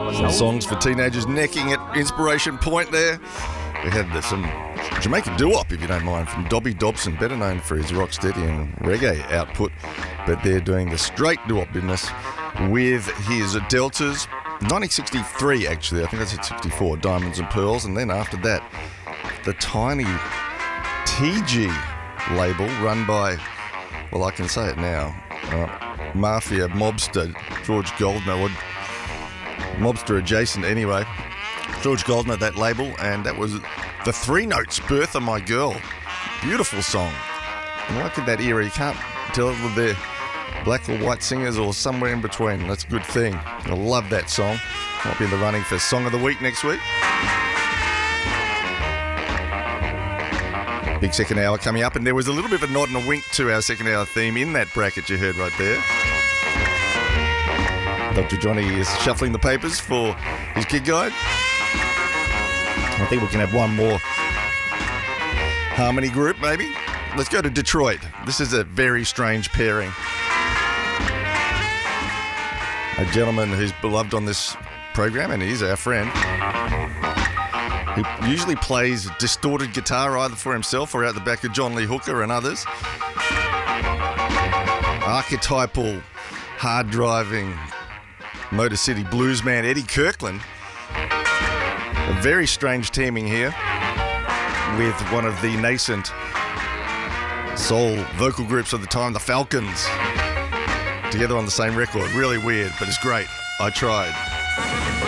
Some songs for teenagers necking at inspiration point there. We had some Jamaican doo-wop, if you don't mind, from Dobby Dobson, better known for his rocksteady and reggae output, but they're doing the straight doo-wop business with his Deltas. 1963, actually, I think that's at 64, Diamonds and Pearls, and then after that, the tiny TG label run by, well, I can say it now, mafia mobster George Goldner, or mobster adjacent anyway. George Goldner, that label, and that was the Three Notes, Birth of My Girl. Beautiful song. And like in that era, you can't tell whether they're black or white singers or somewhere in between. That's a good thing. I love that song. Might be in the running for Song of the Week next week. Big second hour coming up, and there was a little bit of a nod and a wink to our second hour theme in that bracket you heard right there. Dr. Johnny is shuffling the papers for his gig guide. I think we can have one more harmony group, maybe. Let's go to Detroit. This is a very strange pairing. A gentleman who's beloved on this program, and he's our friend, who usually plays distorted guitar either for himself or out the back of John Lee Hooker and others. Archetypal, hard-driving Motor City bluesman Eddie Kirkland. A very strange teaming here with one of the nascent soul vocal groups of the time, the Falcons, together on the same record. Really weird, but it's great. I tried.